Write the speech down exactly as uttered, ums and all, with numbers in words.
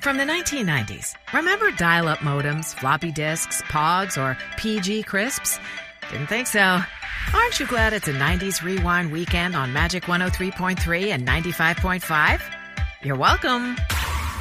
From the nineteen nineties, remember dial-up modems, floppy disks, pogs, or P G crisps? Didn't think so. Aren't you glad it's a nineties rewind weekend on Magic one oh three point three and ninety-five point five? You're welcome.